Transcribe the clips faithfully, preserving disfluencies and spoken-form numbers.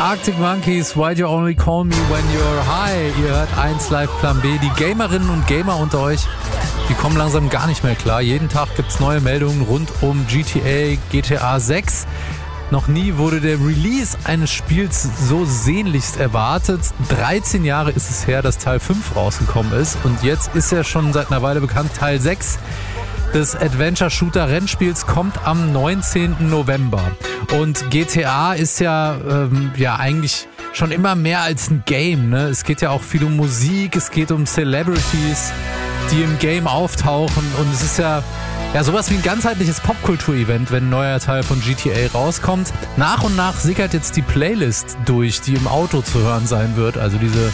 Arctic Monkeys, Why'd You Only Call Me When You're High? Ihr hört eins Live Plan B. Die Gamerinnen und Gamer unter euch, die kommen langsam gar nicht mehr klar. Jeden Tag gibt's neue Meldungen rund um G T A, G T A sechs. Noch nie wurde der Release eines Spiels so sehnlichst erwartet. dreizehn Jahre ist es her, dass Teil fünf rausgekommen ist. Und jetzt ist ja schon seit einer Weile bekannt, Teil sechs des Adventure-Shooter-Rennspiels kommt am neunzehnten November. Und G T A ist ja, ähm, ja eigentlich schon immer mehr als ein Game, ne? Es geht ja auch viel um Musik, es geht um Celebrities, die im Game auftauchen. Und es ist ja, ja sowas wie ein ganzheitliches Popkultur-Event, wenn ein neuer Teil von G T A rauskommt. Nach und nach sickert jetzt die Playlist durch, die im Auto zu hören sein wird. Also diese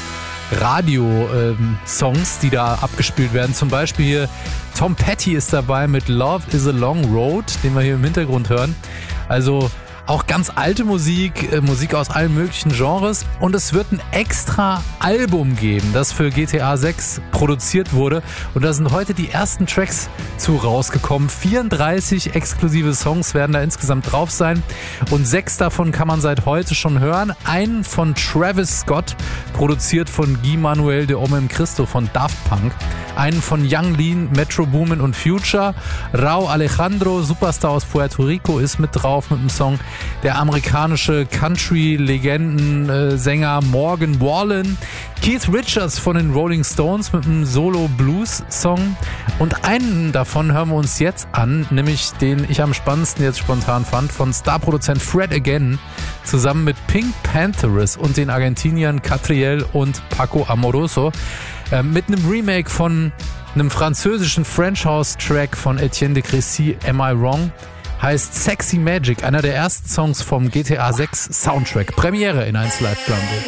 Radio-Songs, ähm, die da abgespielt werden. Zum Beispiel hier Tom Petty ist dabei mit Love is a Long Road, den wir hier im Hintergrund hören. Also auch ganz alte Musik, äh, Musik aus allen möglichen Genres. Und es wird ein extra Album geben, das für G T A sechs produziert wurde. Und da sind heute die ersten Tracks zu rausgekommen. vierunddreißig exklusive Songs werden da insgesamt drauf sein. Und sechs davon kann man seit heute schon hören. Einen von Travis Scott, produziert von Guy Manuel de Homem Christo von Daft Punk. Einen von Young Lean, Metro Boomin und Future. Rauw Alejandro, Superstar aus Puerto Rico, ist mit drauf mit dem Song. Der amerikanische Country-Legenden-Sänger Morgan Wallen. Keith Richards von den Rolling Stones mit einem Solo-Blues-Song. Und einen davon hören wir uns jetzt an, nämlich den ich am spannendsten jetzt spontan fand, von Starproduzent Fred Again, zusammen mit Pink Panthers und den Argentiniern Catriel und Paco Amoroso. Äh, mit einem Remake von einem französischen French House-Track von Etienne de Crécy, Am I Wrong? Heißt Sexy Magic, einer der ersten Songs vom G T A sechs Soundtrack. Premiere in eins Live Plan B.